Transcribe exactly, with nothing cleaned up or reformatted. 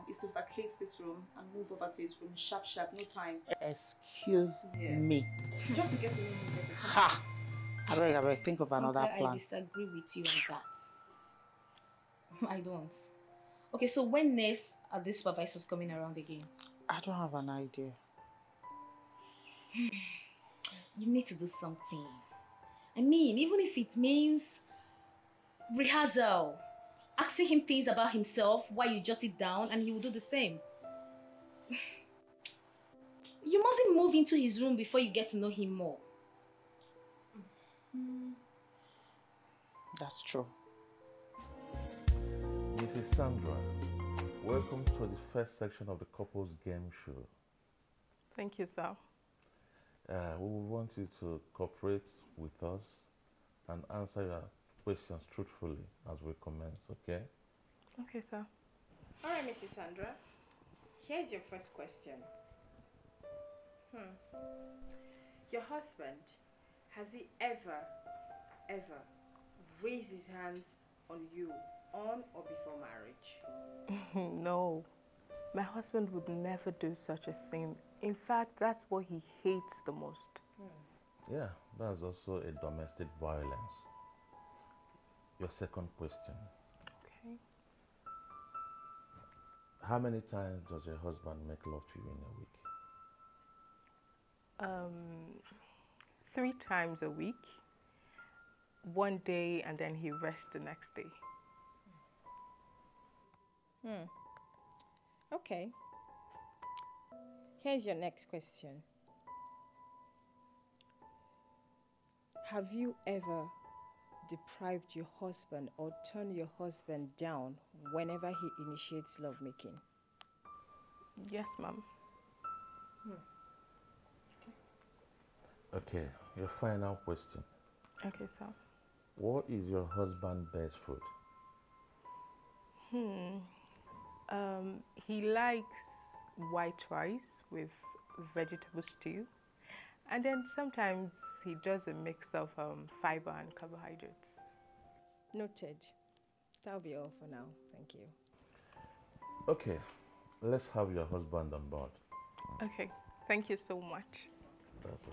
is to vacate this room and move over to his room. Sharp, sharp, no time. Excuse yes. me. Just to get to know him better. Ha! I beg, I beg, think of another Funke, plan. I disagree with you on that. I don't. Okay, so when next are these supervisors coming around again? I don't have an idea. You need to do something. I mean, even if it means rehearsal, asking him things about himself while you jot it down and he will do the same. You mustn't move into his room before you get to know him more. That's true. Missus Sandra, welcome to the first section of the couples game show. Thank you, sir. Uh, we want you to cooperate with us and answer your questions truthfully as we commence, okay? Okay, sir. All right, Missus Sandra. Here's your first question. Hmm. Your husband, has he ever, ever raised his hands on you on or before marriage? No. My husband would never do such a thing. In fact, that's what he hates the most. Hmm. Yeah, that's also a domestic violence. Your second question. Okay. How many times does your husband make love to you in a week? Um, three times a week. One day and then he rests the next day. Hmm. Okay. Here's your next question. Have you ever deprived your husband or turned your husband down whenever he initiates lovemaking? Yes, ma'am. Hmm. Okay, your final question. Okay, sir. What is your husband's best food? Hmm. Um, he likes white rice with vegetable stew. And then sometimes he does a mix of um, fiber and carbohydrates. Noted. That'll be all for now. Thank you. Okay, let's have your husband on board. Okay, thank you so much. That's